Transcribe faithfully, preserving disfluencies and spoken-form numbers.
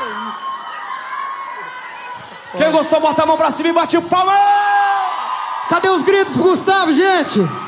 Quem gostou, bota a mão pra cima e bate o palma. Cadê os gritos pro Gustavo, gente?